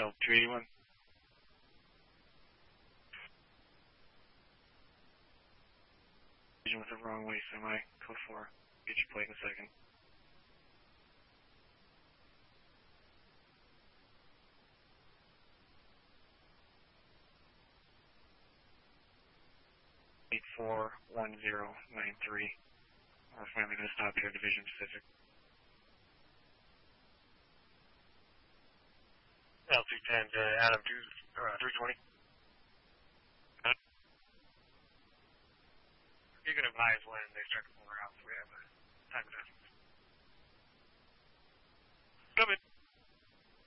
L281. With the wrong way semi, code 4. Get your plate in a second. (841093). We're finally going to stop here, Division Pacific. L210 to Adam 320. You can advise when they start to pull her out so we have a time of essence. Come in.